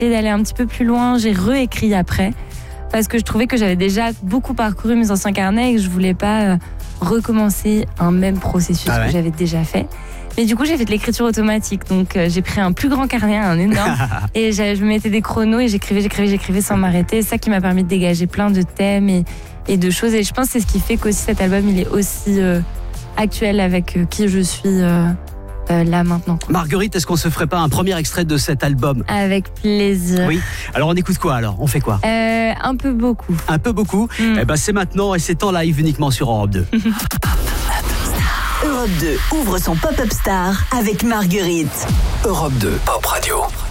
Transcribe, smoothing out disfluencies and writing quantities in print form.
décidé d'aller un petit peu plus loin. J'ai réécrit après parce que je trouvais que j'avais déjà beaucoup parcouru mes anciens carnets et que je voulais pas recommencer un même processus que j'avais déjà fait. Mais du coup, j'ai fait de l'écriture automatique. Donc, j'ai pris un plus grand carnet, un énorme. Et je me mettais des chronos et j'écrivais sans m'arrêter. C'est ça qui m'a permis de dégager plein de thèmes et de choses. Et je pense que c'est ce qui fait qu'aussi cet album, il est aussi actuel avec qui je suis là maintenant. Marguerite, est-ce qu'on se ferait pas un premier extrait de cet album ? Avec plaisir. Oui. Alors, on écoute quoi alors ? On fait quoi ? Un peu beaucoup. Un peu beaucoup ? Eh ben, c'est maintenant et c'est en live uniquement sur Europe 2. Europe 2 ouvre son Pop-Up Star avec Marguerite. Europe 2 Pop Radio.